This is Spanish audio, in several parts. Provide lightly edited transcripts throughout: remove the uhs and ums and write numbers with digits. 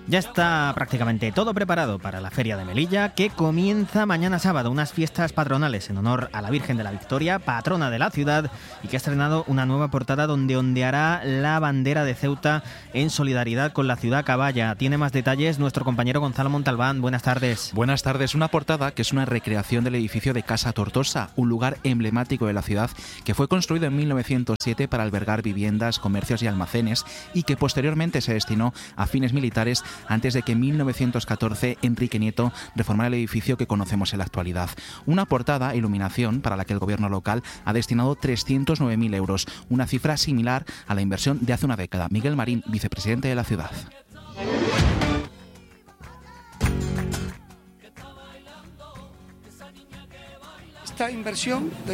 Ya está prácticamente todo preparado para la Feria de Melilla, que comienza mañana sábado, unas fiestas patronales en honor a la Virgen de la Victoria, patrona de la ciudad, y que ha estrenado una nueva portada donde ondeará la bandera de Ceuta en solidaridad con la ciudad caballa. Tiene más detalles nuestro compañero Gonzalo Montalbán. Buenas tardes. Buenas tardes. Una portada que es una recreación del edificio de Casa Tortosa, un lugar emblemático de la ciudad que fue construido en 1907 para albergar viviendas, comercios y almacenes, y que posteriormente se destinó a fines militares antes de que en 1914 Enrique Nieto reformara el edificio que conocemos en la actualidad. Una portada e iluminación para la que el gobierno local ha destinado 309.000 euros, una cifra similar a la inversión de hace una década. Miguel Marín, vicepresidente de la ciudad. Esta inversión de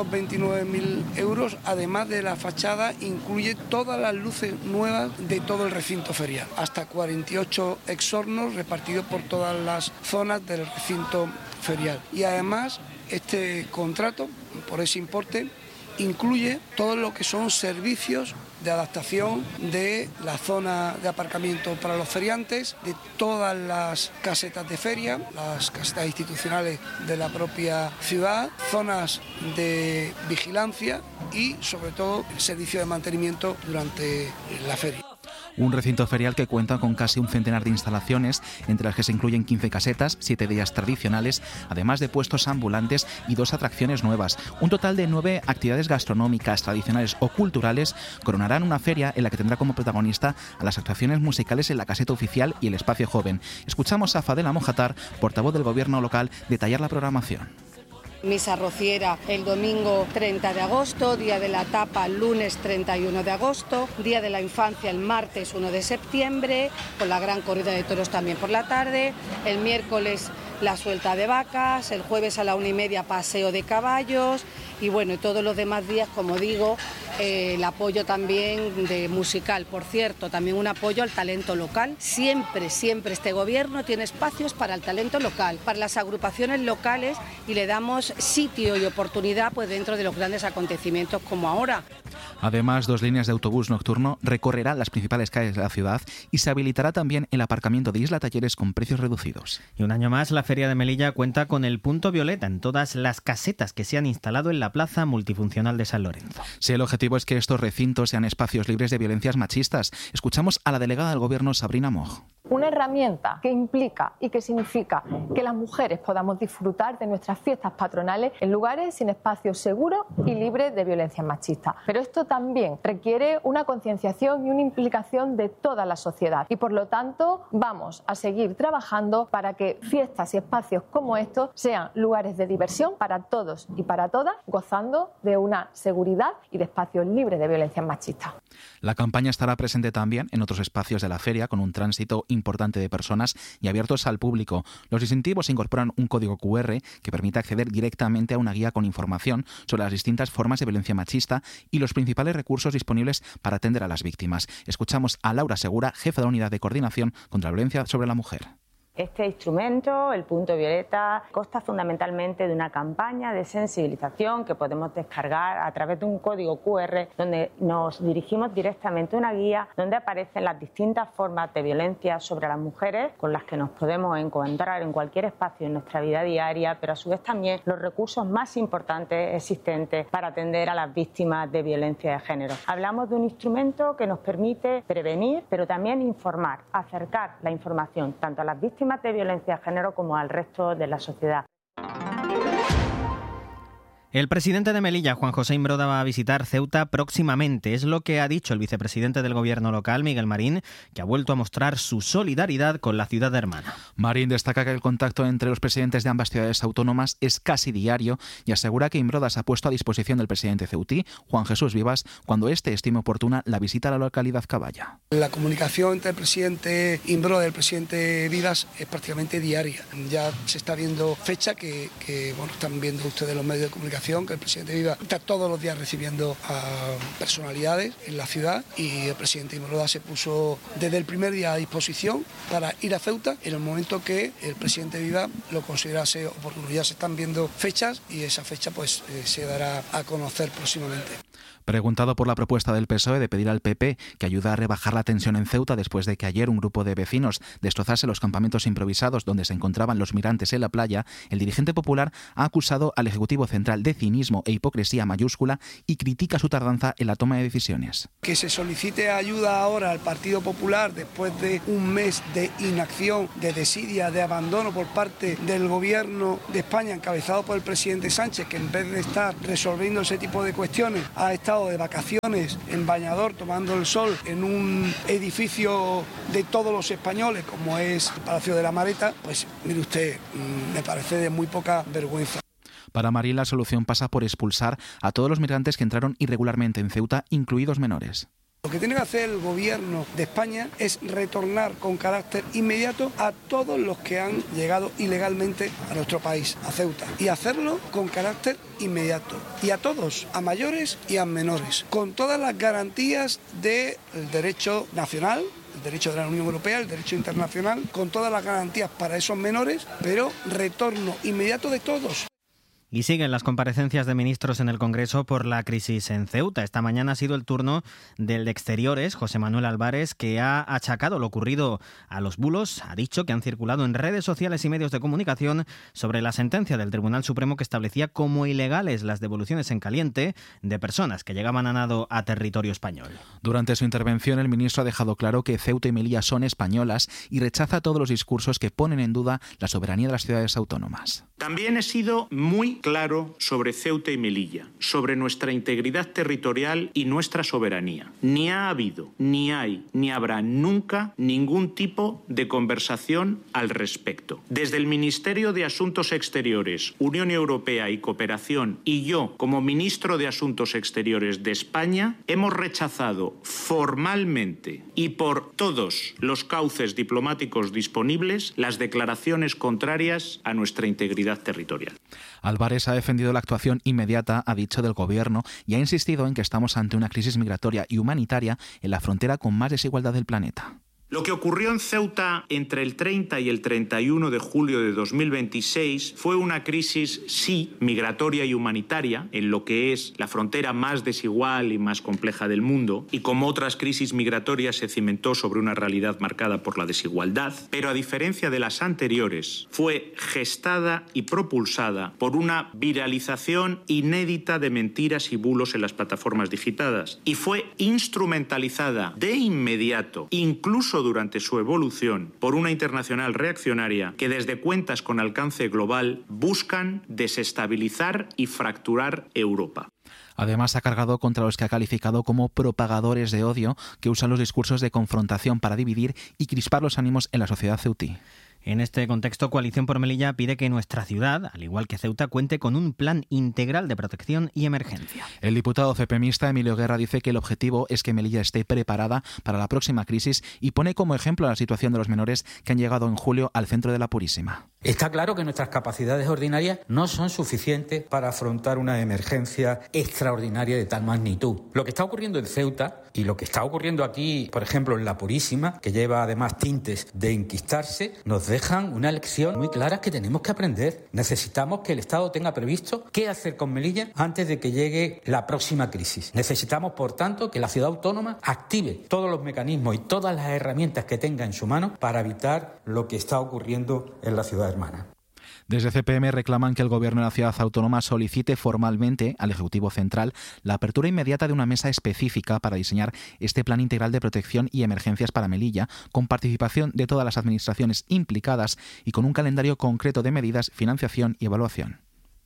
329.000 euros, además de la fachada, incluye todas las luces nuevas de todo el recinto ferial, hasta 48 exornos repartidos por todas las zonas del recinto ferial. Y además, este contrato, por ese importe, incluye todo lo que son servicios de adaptación de la zona de aparcamiento para los feriantes, de todas las casetas de feria, las casetas institucionales de la propia ciudad, zonas de vigilancia y, sobre todo, el servicio de mantenimiento durante la feria. Un recinto ferial que cuenta con casi un centenar de instalaciones, entre las que se incluyen 15 casetas, 7 de ellas tradicionales, además de puestos ambulantes y 2 atracciones nuevas. Un total de 9 actividades gastronómicas, tradicionales o culturales coronarán una feria en la que tendrá como protagonista a las actuaciones musicales en la caseta oficial y el espacio joven. Escuchamos a Fadela Mojatar, portavoz del gobierno local, detallar la programación. Misa rociera el domingo 30 de agosto, Día de la Tapa el lunes 31 de agosto, Día de la Infancia el martes 1 de septiembre, con la gran corrida de toros también por la tarde, el miércoles la suelta de vacas, el jueves a la 1:30 paseo de caballos y bueno, todos los demás días, como digo, el apoyo también de musical. Por cierto, también un apoyo al talento local. Siempre este gobierno tiene espacios para el talento local, para las agrupaciones locales y le damos sitio y oportunidad pues dentro de los grandes acontecimientos como ahora. Además, 2 líneas de autobús nocturno recorrerán las principales calles de la ciudad y se habilitará también el aparcamiento de Isla Talleres con precios reducidos. Y un año más, la Feria de Melilla cuenta con el punto violeta en todas las casetas que se han instalado en la Plaza Multifuncional de San Lorenzo. Sí, el objetivo es que estos recintos sean espacios libres de violencias machistas. Escuchamos a la delegada del Gobierno, Sabrina Moj. Una herramienta que implica y que significa que las mujeres podamos disfrutar de nuestras fiestas patronales en lugares sin espacios seguros y libres de violencia machista. Pero esto también requiere una concienciación y una implicación de toda la sociedad y por lo tanto vamos a seguir trabajando para que fiestas y espacios como estos sean lugares de diversión para todos y para todas, gozando de una seguridad y de espacios libres de violencia machista. La campaña estará presente también en otros espacios de la feria con un tránsito importante de personas y abiertos al público. Los distintivos incorporan un código QR que permite acceder directamente a una guía con información sobre las distintas formas de violencia machista y los principales recursos disponibles para atender a las víctimas. Escuchamos a Laura Segura, jefa de la Unidad de Coordinación contra la Violencia sobre la Mujer. Este instrumento, el punto violeta, consta fundamentalmente de una campaña de sensibilización que podemos descargar a través de un código QR donde nos dirigimos directamente a una guía donde aparecen las distintas formas de violencia sobre las mujeres con las que nos podemos encontrar en cualquier espacio en nuestra vida diaria, pero a su vez también los recursos más importantes existentes para atender a las víctimas de violencia de género. Hablamos de un instrumento que nos permite prevenir, pero también informar, acercar la información tanto a las víctimas de violencia de género como al resto de la sociedad. El presidente de Melilla, Juan José Imbroda, va a visitar Ceuta próximamente. Es lo que ha dicho el vicepresidente del gobierno local, Miguel Marín, que ha vuelto a mostrar su solidaridad con la ciudad hermana. Marín destaca que el contacto entre los presidentes de ambas ciudades autónomas es casi diario y asegura que Imbroda se ha puesto a disposición del presidente ceutí, Juan Jesús Vivas, cuando éste estime oportuna la visita a la localidad caballa. La comunicación entre el presidente Imbroda y el presidente Vivas es prácticamente diaria. Ya se está viendo fecha que están viendo ustedes los medios de comunicación, que el presidente Vivas está todos los días recibiendo a personalidades en la ciudad y el presidente Imbroda se puso desde el primer día a disposición para ir a Ceuta en el momento que el presidente Vivas lo considerase oportuno. Ya se están viendo fechas y esa fecha se dará a conocer próximamente. Preguntado por la propuesta del PSOE de pedir al PP que ayude a rebajar la tensión en Ceuta después de que ayer un grupo de vecinos destrozase los campamentos improvisados donde se encontraban los migrantes en la playa, el dirigente popular ha acusado al Ejecutivo Central de cinismo e hipocresía mayúscula y critica su tardanza en la toma de decisiones. Que se solicite ayuda ahora al Partido Popular después de un mes de inacción, de desidia, de abandono por parte del Gobierno de España encabezado por el presidente Sánchez, que en vez de estar resolviendo ese tipo de cuestiones ha estado de vacaciones en bañador tomando el sol en un edificio de todos los españoles como es el Palacio de la Mareta, pues mire usted, me parece de muy poca vergüenza. Para Marín, la solución pasa por expulsar a todos los migrantes que entraron irregularmente en Ceuta, incluidos menores. Lo que tiene que hacer el Gobierno de España es retornar con carácter inmediato a todos los que han llegado ilegalmente a nuestro país, a Ceuta, y hacerlo con carácter inmediato. Y a todos, a mayores y a menores, con todas las garantías del derecho nacional, el derecho de la Unión Europea, el derecho internacional, con todas las garantías para esos menores, pero retorno inmediato de todos. Y siguen las comparecencias de ministros en el Congreso por la crisis en Ceuta. Esta mañana ha sido el turno del de Exteriores, José Manuel Álvarez, que ha achacado lo ocurrido a los bulos. Ha dicho que han circulado en redes sociales y medios de comunicación sobre la sentencia del Tribunal Supremo que establecía como ilegales las devoluciones en caliente de personas que llegaban a nado a territorio español. Durante su intervención, el ministro ha dejado claro que Ceuta y Melilla son españolas y rechaza todos los discursos que ponen en duda la soberanía de las ciudades autónomas. También he sido muy claro sobre Ceuta y Melilla, sobre nuestra integridad territorial y nuestra soberanía. Ni ha habido, ni hay, ni habrá nunca ningún tipo de conversación al respecto. Desde el Ministerio de Asuntos Exteriores, Unión Europea y Cooperación y yo, como ministro de Asuntos Exteriores de España, hemos rechazado formalmente y por todos los cauces diplomáticos disponibles las declaraciones contrarias a nuestra integridad territorial. Álvarez ha defendido la actuación inmediata, ha dicho, del Gobierno y ha insistido en que estamos ante una crisis migratoria y humanitaria en la frontera con más desigualdad del planeta. Lo que ocurrió en Ceuta entre el 30 y el 31 de julio de 2026 fue una crisis, sí, migratoria y humanitaria, en lo que es la frontera más desigual y más compleja del mundo, y como otras crisis migratorias se cimentó sobre una realidad marcada por la desigualdad, pero a diferencia de las anteriores, fue gestada y propulsada por una viralización inédita de mentiras y bulos en las plataformas digitales, y fue instrumentalizada de inmediato, incluso durante su evolución, por una internacional reaccionaria que desde cuentas con alcance global buscan desestabilizar y fracturar Europa. Además, ha cargado contra los que ha calificado como propagadores de odio que usan los discursos de confrontación para dividir y crispar los ánimos en la sociedad ceutí. En este contexto, Coalición por Melilla pide que nuestra ciudad, al igual que Ceuta, cuente con un plan integral de protección y emergencia. El diputado cepemista Emilio Guerra dice que el objetivo es que Melilla esté preparada para la próxima crisis y pone como ejemplo la situación de los menores que han llegado en julio al centro de la Purísima. Está claro que nuestras capacidades ordinarias no son suficientes para afrontar una emergencia extraordinaria de tal magnitud. Lo que está ocurriendo en Ceuta y lo que está ocurriendo aquí, por ejemplo, en la Purísima, que lleva además tintes de enquistarse, nos dejan una lección muy clara que tenemos que aprender. Necesitamos que el Estado tenga previsto qué hacer con Melilla antes de que llegue la próxima crisis. Necesitamos, por tanto, que la ciudad autónoma active todos los mecanismos y todas las herramientas que tenga en su mano para evitar lo que está ocurriendo en la ciudad hermana. Desde CPM reclaman que el Gobierno de la ciudad autónoma solicite formalmente al Ejecutivo Central la apertura inmediata de una mesa específica para diseñar este plan integral de protección y emergencias para Melilla, con participación de todas las administraciones implicadas y con un calendario concreto de medidas, financiación y evaluación.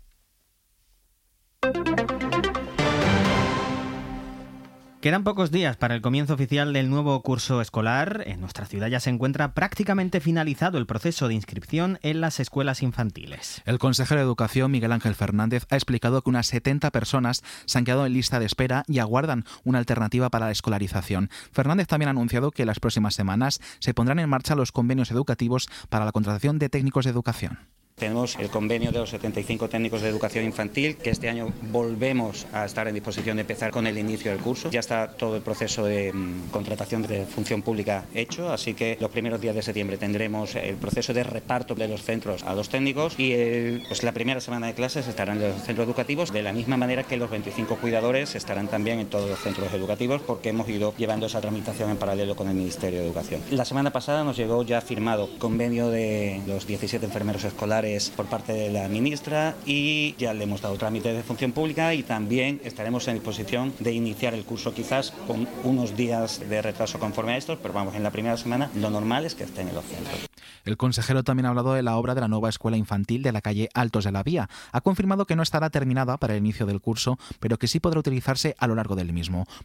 Quedan pocos días para el comienzo oficial del nuevo curso escolar. En nuestra ciudad ya se encuentra prácticamente finalizado el proceso de inscripción en las escuelas infantiles. El consejero de Educación, Miguel Ángel Fernández, ha explicado que unas 70 personas se han quedado en lista de espera y aguardan una alternativa para la escolarización. Fernández también ha anunciado que en las próximas semanas se pondrán en marcha los convenios educativos para la contratación de técnicos de educación. Tenemos el convenio de los 75 técnicos de educación infantil, que este año volvemos a estar en disposición de empezar con el inicio del curso. Ya está todo el proceso de contratación de función pública hecho, así que los primeros días de septiembre tendremos el proceso de reparto de los centros a los técnicos y la primera semana de clases estarán en los centros educativos, de la misma manera que los 25 cuidadores estarán también en todos los centros educativos, porque hemos ido llevando esa tramitación en paralelo con el Ministerio de Educación. La semana pasada nos llegó ya firmado convenio de los 17 enfermeros escolares por parte de la ministra y ya le hemos dado trámite de función pública y también estaremos en disposición de iniciar el curso, quizás con unos días de retraso conforme a estos, pero vamos, en la primera semana lo normal es que estén en los centros. El consejero también ha hablado de la obra de la nueva escuela infantil de la calle Altos de la Vía. Ha confirmado que no estará terminada para el inicio del curso, pero que sí podrá utilizarse a lo largo del mismo.